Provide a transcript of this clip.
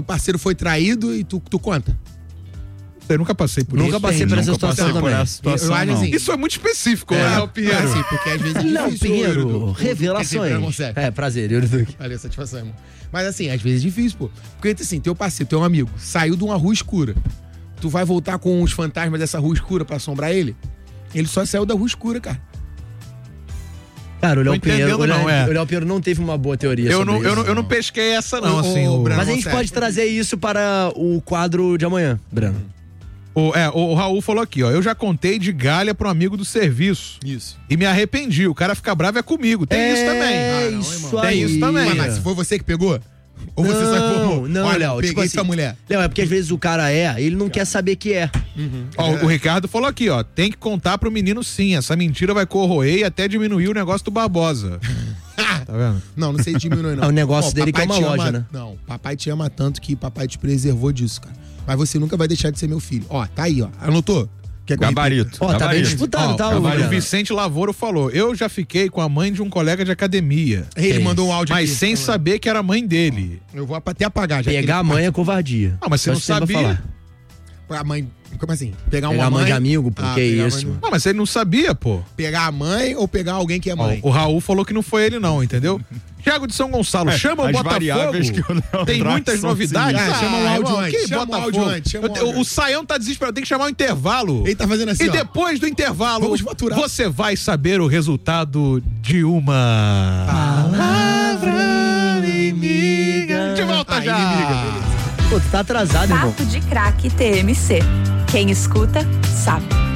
parceiro foi traído e tu conta. Eu nunca passei por isso. Nunca passei por essa situação também. Eu acho assim. Isso é muito específico, né, Pinheiro? Assim, porque às vezes é Não, difícil. Pinheiro, revelações. Prazer, Yuri Duque. Valeu, satisfação, irmão. Mas assim, às vezes é difícil, pô. Porque assim, teu parceiro, teu amigo, saiu de uma rua escura. Tu vai voltar com os fantasmas dessa rua escura pra assombrar ele? Ele só saiu da rua escura, cara. Cara, o Léo Pinheiro, não, o Léo Pinheiro não teve uma boa teoria sobre isso. Eu não pesquei essa, não, assim. Mas a gente pode trazer isso para o quadro de amanhã, Breno. O Raul falou aqui, ó. Eu já contei de galha pra um amigo do serviço. Isso. E me arrependi. O cara fica bravo é comigo. Tem isso também. Isso aí. Tem isso também. Mas se foi você que pegou? Ou você sacou? Não, olha, Léo. peguei Tipo assim, tua mulher. Léo, é porque às vezes o cara ele não quer saber que é. Ó, o Ricardo falou aqui, ó. Tem que contar pro menino sim. Essa mentira vai corroer e até diminuir o negócio do Barbosa. Tá vendo? Não sei diminuir, não. O negócio dele que é uma loja, né? Não, papai te ama tanto que papai te preservou disso, cara. Mas você nunca vai deixar de ser meu filho. Ó, tá aí, ó. Anotou? Quer que eu Gabarito. repita? Ó, tá bem disputado, tá? O Vicente Lavoro falou, eu já fiquei com a mãe de um colega de academia. Ele mandou um áudio Mas aqui. sem saber que era a mãe dele. Eu vou até apagar. Já Pegar a mãe é covardia. Ah, mas você não sabia. A mãe... Como assim? Pegar a mãe de amigo, porque é isso. Não, mas ele não sabia, pô. Pegar a mãe ou pegar alguém que é mãe? Ó, o Raul falou que não foi ele não, entendeu? Thiago de São Gonçalo, chama o Botafogo. Tem muitas novidades. Chama um áudio antes. Chama o áudio antes. O Saião tá desesperado, tem que chamar o intervalo. Ele tá fazendo assim, E depois do intervalo, vamos faturar. você vai saber o resultado de uma... Palavra inimiga. De volta já. Pô, tu tá atrasado, irmão. Papo de Craque TMC. Quem escuta, sabe.